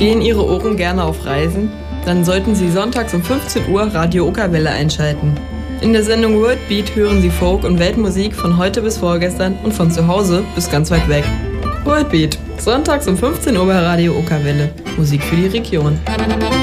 Gehen Ihre Ohren gerne auf Reisen? Dann sollten Sie sonntags um 15 Uhr Radio Okerwelle einschalten. In der Sendung Worldbeat hören Sie Folk- und Weltmusik von heute bis vorgestern und von zu Hause bis ganz weit weg. Worldbeat, sonntags um 15 Uhr bei Radio Okerwelle. Musik für die Region.